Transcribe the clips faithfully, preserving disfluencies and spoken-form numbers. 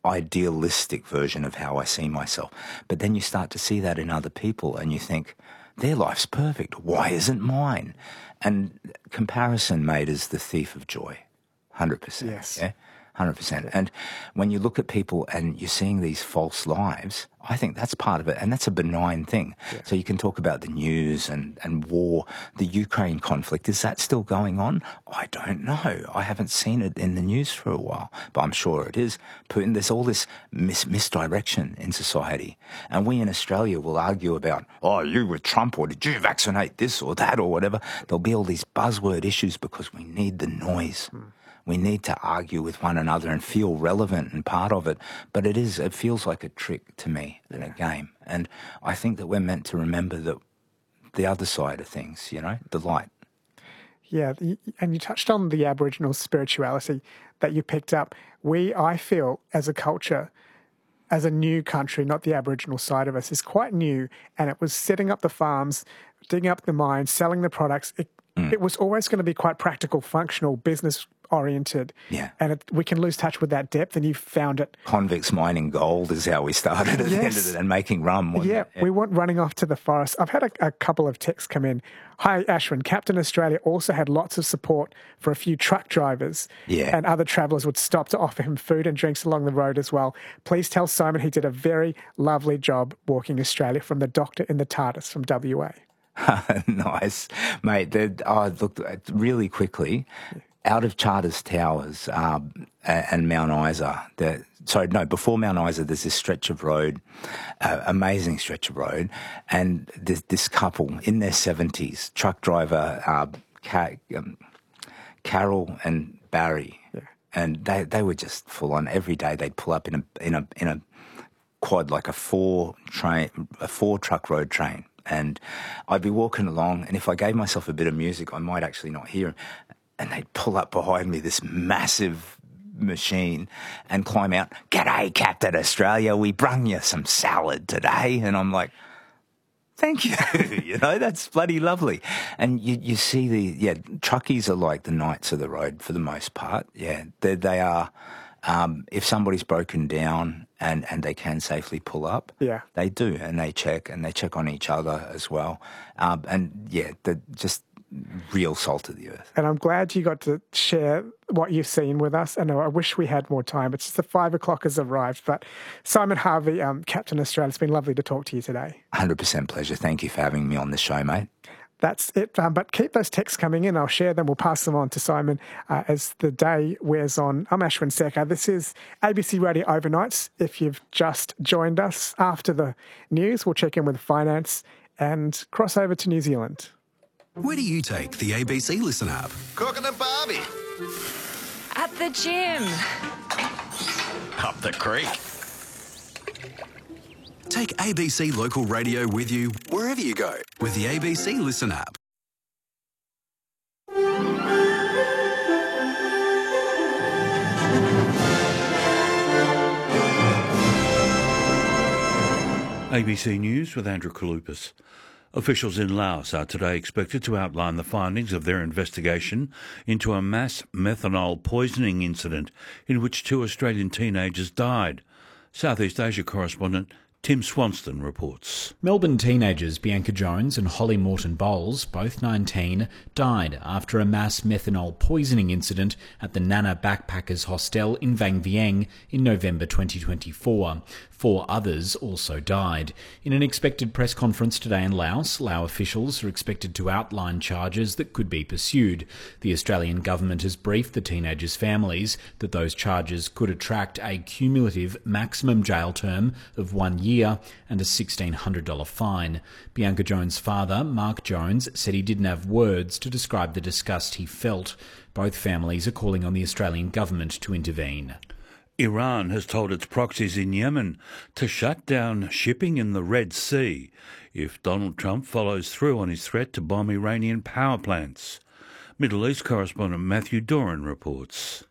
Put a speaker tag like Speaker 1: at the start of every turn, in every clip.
Speaker 1: idealistic version of how I see myself. But then you start to see that in other people and you think, their life's perfect. Why isn't mine? And comparison, mate, is the thief of joy. one hundred percent.
Speaker 2: Yes.
Speaker 1: Yeah? one hundred percent. And when you look at people and you're seeing these false lives, I think that's part of it. And that's a benign thing. Yeah. So you can talk about the news and, and war, the Ukraine conflict. Is that still going on? I don't know. I haven't seen it in the news for a while, but I'm sure it is. Putin, there's all this mis- misdirection in society. And we in Australia will argue about, oh, you with Trump, or did you vaccinate this or that or whatever? There'll be all these buzzword issues because we need the noise. Hmm. We need to argue with one another and feel relevant and part of it. But it is, it feels like a trick to me and a game. And I think that we're meant to remember that the other side of things, you know, the light.
Speaker 2: Yeah, and you touched on the Aboriginal spirituality that you picked up. We, I feel, as a culture, as a new country, not the Aboriginal side of us, is quite new. And it was setting up the farms, digging up the mines, selling the products. It, mm. it was always going to be quite practical, functional, business oriented.
Speaker 1: Yeah.
Speaker 2: And it, we can lose touch with that depth, and you found it.
Speaker 1: Convicts mining gold is how we started at yes. the end of it, and making rum.
Speaker 2: Yeah, yeah, we weren't running off to the forest. I've had a, a couple of texts come in. Hi, Ashwin. Captain Australia also had lots of support for a few truck drivers.
Speaker 1: Yeah.
Speaker 2: And other travellers would stop to offer him food and drinks along the road as well. Please tell Simon he did a very lovely job walking Australia, from the doctor in the TARDIS from W A.
Speaker 1: Nice. Mate, oh, look, really quickly, out of Charters Towers um, and Mount Isa, the, sorry, no, before Mount Isa, there's this stretch of road, uh, amazing stretch of road, and this, this couple in their seventies, truck driver uh, Ca- um, Carol and Barry, yeah. and they, they were just full on. Every day they'd pull up in a in a in a quad, like a four train, a four truck road train, and I'd be walking along, and if I gave myself a bit of music, I might actually not hear him. And they'd pull up behind me, this massive machine, and climb out, "G'day, Captain Australia, we brung you some salad today." And I'm like, thank you. You know, that's bloody lovely. And you, you see the, yeah, truckies are like the knights of the road for the most part. Yeah, they, they are. Um, if somebody's broken down and, and they can safely pull up,
Speaker 2: yeah,
Speaker 1: they do, and they check, and they check on each other as well. Um, and, yeah, the, just... real salt of the earth.
Speaker 2: And I'm glad you got to share what you've seen with us. And I wish we had more time. It's just the five o'clock has arrived. But Simon Harvey, um, Captain Australia, it's been lovely to talk to you today.
Speaker 1: one hundred percent pleasure. Thank you for having me on the show, mate.
Speaker 2: That's it. Um, but keep those texts coming in. I'll share them. We'll pass them on to Simon uh, as the day wears on. I'm Ashwin Sekar. This is A B C Radio Overnights. If you've just joined us after the news, we'll check in with finance and cross over to New Zealand.
Speaker 3: Where do you take the A B C Listen app?
Speaker 4: Cooking a barbie.
Speaker 5: At the gym.
Speaker 4: Up the creek.
Speaker 3: Take A B C Local Radio with you wherever you go with the A B C Listen app.
Speaker 6: A B C News with Andrew Kalupas. Officials in Laos are today expected to outline the findings of their investigation into a mass methanol poisoning incident in which two Australian teenagers died. Southeast Asia correspondent Tim Swanston reports.
Speaker 7: Melbourne teenagers Bianca Jones and Holly Morton Bowles, both nineteen, died after a mass methanol poisoning incident at the Nana Backpackers Hostel in Vang Vieng in November twenty twenty-four. Four others also died. In an expected press conference today in Laos, Lao officials are expected to outline charges that could be pursued. The Australian government has briefed the teenagers' families that those charges could attract a cumulative maximum jail term of one year and a sixteen hundred dollars fine. Bianca Jones' father, Mark Jones, said he didn't have words to describe the disgust he felt. Both families are calling on the Australian government to intervene.
Speaker 6: Iran has told its proxies in Yemen to shut down shipping in the Red Sea if Donald Trump follows through on his threat to bomb Iranian power plants. Middle East correspondent Matthew Doran reports.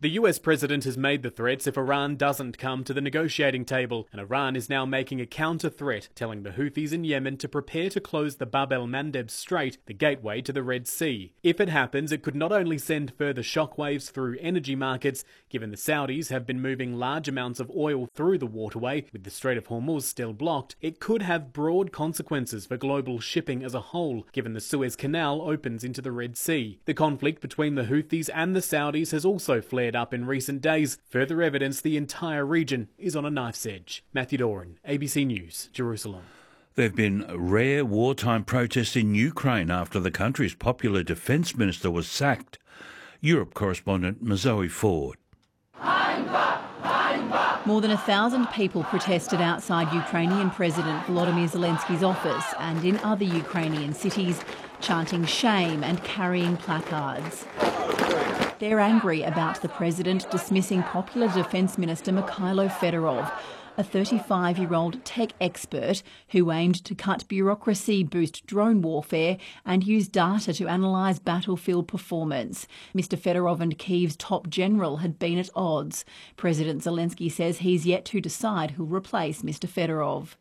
Speaker 8: The U S president has made the threats if Iran doesn't come to the negotiating table, and Iran is now making a counter-threat, telling the Houthis in Yemen to prepare to close the Bab el-Mandeb Strait, the gateway to the Red Sea. If it happens, it could not only send further shockwaves through energy markets, given the Saudis have been moving large amounts of oil through the waterway, with the Strait of Hormuz still blocked, it could have broad consequences for global shipping as a whole, given the Suez Canal opens into the Red Sea. The conflict between the Houthis and the Saudis has also flared up in recent days, further evidence the entire region is on a knife's edge. Matthew Doran, A B C News, Jerusalem.
Speaker 6: There have been rare wartime protests in Ukraine after the country's popular defence minister was sacked. Europe correspondent Mazoe Ford.
Speaker 9: More than a thousand people protested outside Ukrainian President Volodymyr Zelensky's office and in other Ukrainian cities, chanting shame and carrying placards. They're angry about the president dismissing popular Defence Minister Mikhailo Fedorov, a thirty-five-year-old tech expert who aimed to cut bureaucracy, boost drone warfare and use data to analyse battlefield performance. Mister Fedorov and Kyiv's top general had been at odds. President Zelensky says he's yet to decide who'll replace Mister Fedorov.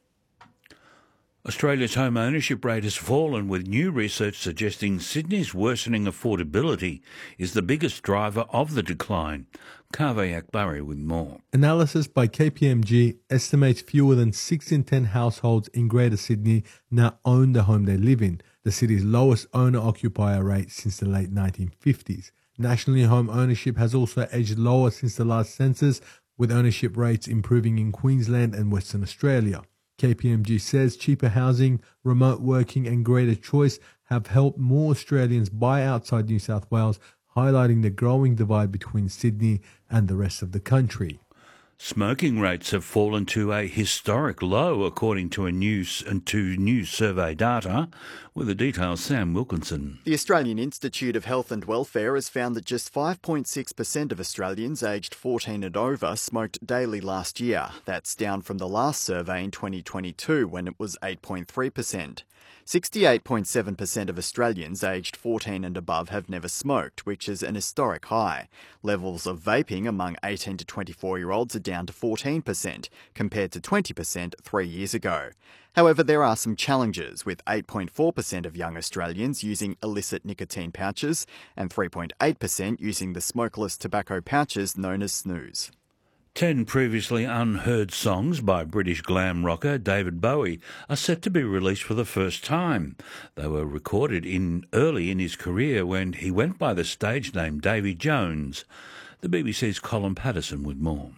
Speaker 6: Australia's home ownership rate has fallen, with new research suggesting Sydney's worsening affordability is the biggest driver of the decline. Kaveh Akbari with more.
Speaker 10: Analysis by K P M G estimates fewer than six in ten households in Greater Sydney now own the home they live in, the city's lowest owner-occupier rate since the late nineteen fifties. Nationally, home ownership has also edged lower since the last census, with ownership rates improving in Queensland and Western Australia. K P M G says cheaper housing, remote working and greater choice have helped more Australians buy outside New South Wales, highlighting the growing divide between Sydney and the rest of the country.
Speaker 6: Smoking rates have fallen to a historic low, according to a new, to new survey data. With the details, Sam Wilkinson.
Speaker 11: The Australian Institute of Health and Welfare has found that just five point six percent of Australians aged fourteen and over smoked daily last year. That's down from the last survey in twenty twenty-two, when it was eight point three percent. sixty-eight point seven percent of Australians aged fourteen and above have never smoked, which is an historic high. Levels of vaping among eighteen to twenty-four-year-olds are down to fourteen percent, compared to twenty percent three years ago. However, there are some challenges, with eight point four percent of young Australians using illicit nicotine pouches and three point eight percent using the smokeless tobacco pouches known as snus.
Speaker 6: Ten previously unheard songs by British glam rocker David Bowie are set to be released for the first time. They were recorded in early in his career when he went by the stage name Davy Jones. The B B C's Colin Patterson with more.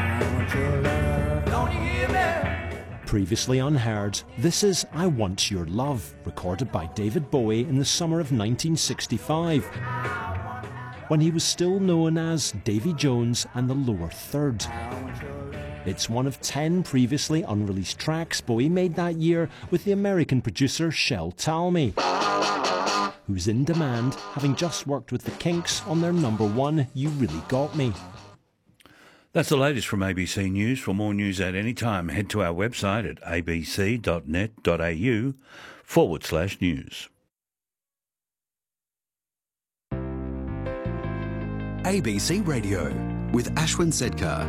Speaker 12: Previously unheard, this is I Want Your Love, recorded by David Bowie in the summer of nineteen sixty-five, when he was still known as Davy Jones and the Lower Third. It's one of ten previously unreleased tracks Bowie made that year with the American producer Shel Talmy, who's in demand, having just worked with the Kinks on their number one You Really Got Me.
Speaker 6: That's the latest from A B C News. For more news at any time, head to our website at abc.net.au forward slash news.
Speaker 3: A B C Radio with Ashwin Sedkar.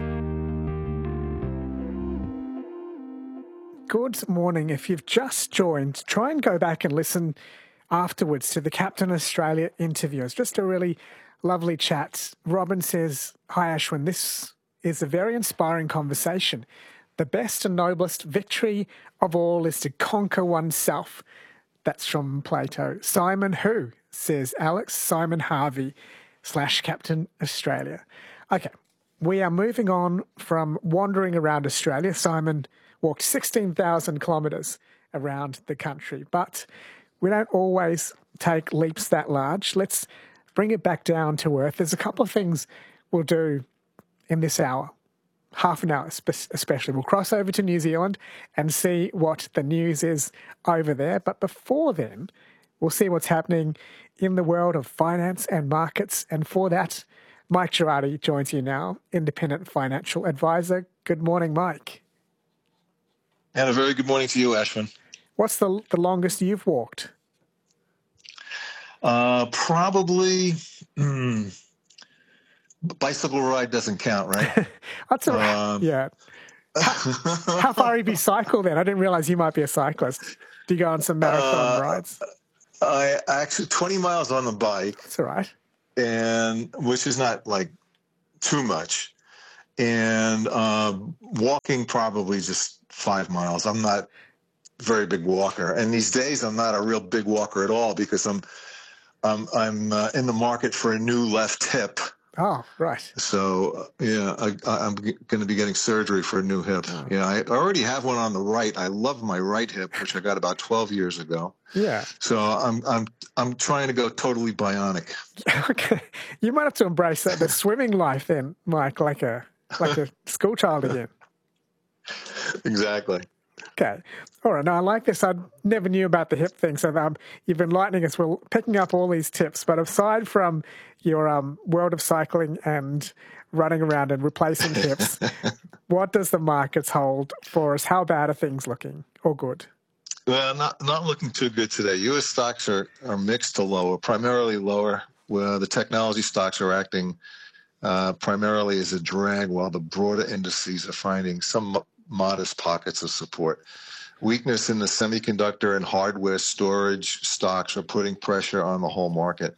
Speaker 2: Good morning. If you've just joined, try and go back and listen afterwards to the Captain Australia interview. It's just a really lovely chat. Robin says, "Hi Ashwin, this is a very inspiring conversation. The best and noblest victory of all is to conquer oneself." That's from Plato. Simon who? Says Alex. Simon Harvey slash Captain Australia. Okay, we are moving on from wandering around Australia. Simon walked sixteen thousand kilometres around the country, but we don't always take leaps that large. Let's bring it back down to earth. There's a couple of things we'll do in this hour, half an hour especially. We'll cross over to New Zealand and see what the news is over there. But before then, we'll see what's happening in the world of finance and markets. And for that, Mike Girardi joins you now, independent financial advisor. Good morning, Mike.
Speaker 13: And a very good morning to you, Ashwin.
Speaker 2: What's the, the longest you've walked?
Speaker 13: Uh, probably... Mm, bicycle ride doesn't count, right?
Speaker 2: That's all right. Um, yeah. How, how far have you cycled then? I didn't realize you might be a cyclist. Do you go on some marathon uh, rides?
Speaker 13: I actually twenty miles on the bike.
Speaker 2: That's all right.
Speaker 13: And which is not like too much. And um, walking probably just five miles. I'm not a very big walker. And these days I'm not a real big walker at all because I'm I'm I'm uh, in the market for a new left hip.
Speaker 2: Oh, right.
Speaker 13: So, uh, yeah, I, I'm g- going to be getting surgery for a new hip. Oh. Yeah, I already have one on the right. I love my right hip, which I got about twelve years ago.
Speaker 2: Yeah.
Speaker 13: So I'm I'm I'm trying to go totally bionic.
Speaker 2: Okay, you might have to embrace that, the swimming life then, Mike, like a like a school child again.
Speaker 13: Exactly.
Speaker 2: Okay. All right. Now, I like this. I never knew about the hip thing, so um, you've enlightening us. We're picking up all these tips. But aside from your um, world of cycling and running around and replacing hips, what does the markets hold for us? How bad are things looking or good?
Speaker 13: Well, not not looking too good today. U S stocks are, are mixed to lower, primarily lower, where the technology stocks are acting uh, primarily as a drag, while the broader indices are finding some modest pockets of support. Weakness in the semiconductor and hardware storage stocks are putting pressure on the whole market.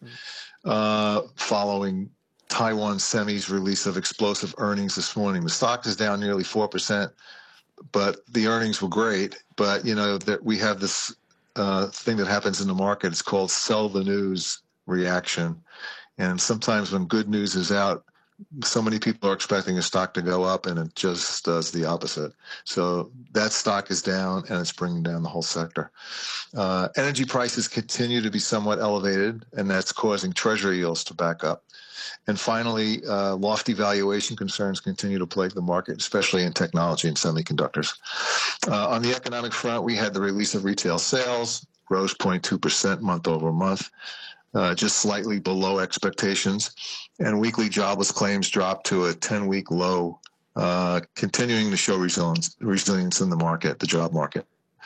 Speaker 13: Uh, following Taiwan Semi's release of explosive earnings this morning, the stock is down nearly four percent, but the earnings were great. But, you know, that we have this uh, thing that happens in the market. It's called sell the news reaction. And sometimes when good news is out, so many people are expecting a stock to go up, and it just does the opposite. So that stock is down, and it's bringing down the whole sector. Uh, energy prices continue to be somewhat elevated, and that's causing treasury yields to back up. And finally, uh, lofty valuation concerns continue to plague the market, especially in technology and semiconductors. Uh, on the economic front, we had the release of retail sales, rose zero point two percent month over month. Uh, just slightly below expectations, and weekly jobless claims dropped to a ten-week low, uh, continuing to show resilience, resilience in the market, the job market.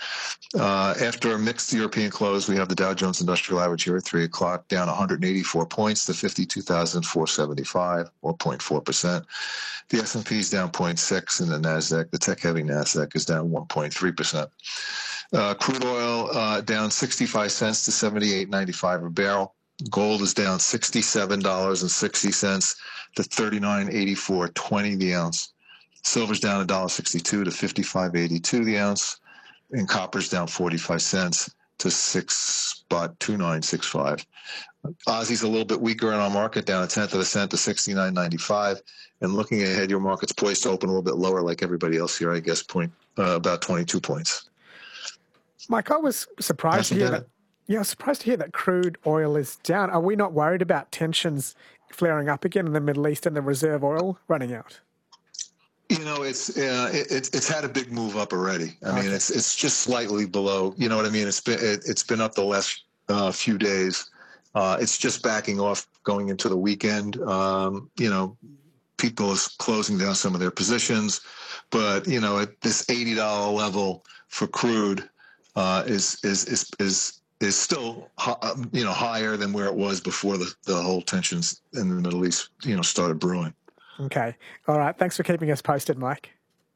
Speaker 13: Uh, after a mixed European close, we have the Dow Jones Industrial Average here at three o'clock, down one hundred eighty-four points to fifty-two thousand four hundred seventy-five, or zero point four percent. The S and P is down zero point six, and the NASDAQ, the tech-heavy NASDAQ, is down one point three percent. Uh, crude oil uh, down sixty-five cents to seventy-eight ninety-five a barrel. Gold is down sixty-seven dollars and sixty cents to thirty-nine eighty-four twenty the ounce. Silver's down one dollar and sixty-two cents to fifty-five eighty-two the ounce. And copper's down forty-five cents to six spot two nine six five. Aussie's a little bit weaker in our market, down a tenth of a cent to sixty-nine ninety-five. And looking ahead, your market's poised to open a little bit lower like everybody else here, I guess, point uh, about twenty-two points.
Speaker 2: Mike, I was surprised to hear that. Yeah, I was surprised to hear that crude oil is down. Are we not worried about tensions flaring up again in the Middle East and the reserve oil running out?
Speaker 13: You know, it's uh, it, it's it's had a big move up already. I okay. mean, it's it's just slightly below. You know what I mean? It's been it, it's been up the last uh, few days. Uh, it's just backing off going into the weekend. Um, you know, people is closing down some of their positions, but you know, at this eighty dollar level for crude uh, is is is is. is still, you know, higher than where it was before the, the whole tensions in the Middle East, you know, started brewing.
Speaker 2: Okay. All right. Thanks for keeping us posted, Mike.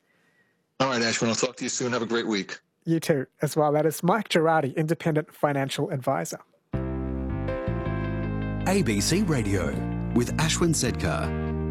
Speaker 13: All right, Ashwin. I'll talk to you soon. Have a great week.
Speaker 2: You too, as well. That is Mike Girardi, Independent Financial Advisor.
Speaker 3: A B C Radio with Ashwin Sedkar.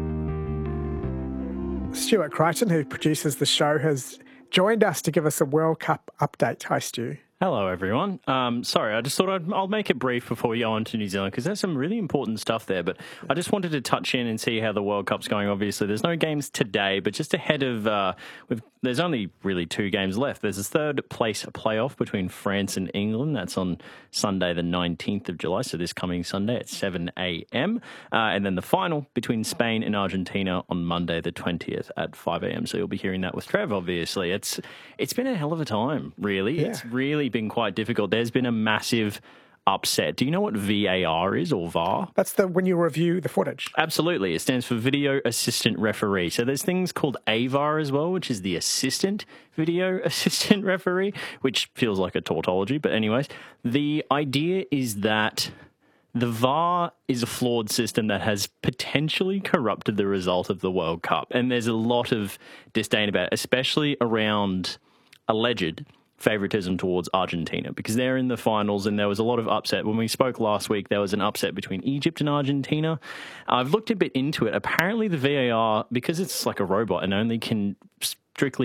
Speaker 2: Stuart Crichton, who produces the show, has joined us to give us a World Cup update. Hi, Stu.
Speaker 14: Hello, everyone. Um, sorry, I just thought I'd, I'll make it brief before we go on to New Zealand because there's some really important stuff there. But I just wanted to touch in and see how the World Cup's going. Obviously, there's no games today, but just ahead of, uh, we've, there's only really two games left. There's a third place playoff between France and England. That's on Sunday, the nineteenth of July, so this coming Sunday at seven a.m. Uh, and then the final between Spain and Argentina on Monday, the twentieth at five a.m. So you'll be hearing that with Trev, obviously. It's It's been a hell of a time, really. Yeah. It's really been quite difficult. There's been a massive upset. Do you know what V A R is, or V A R?
Speaker 2: That's the when you review the footage.
Speaker 14: Absolutely. It stands for Video Assistant Referee. So there's things called A V A R as well, which is the Assistant Video Assistant Referee, which feels like a tautology. But anyways, the idea is that the V A R is a flawed system that has potentially corrupted the result of the World Cup. And there's a lot of disdain about it, especially around alleged favoritism towards Argentina, because they're in the finals and there was a lot of upset. When we spoke last week, there was an upset between Egypt and Argentina. I've looked a bit into it. Apparently the V A R, because it's like a robot and only can strictly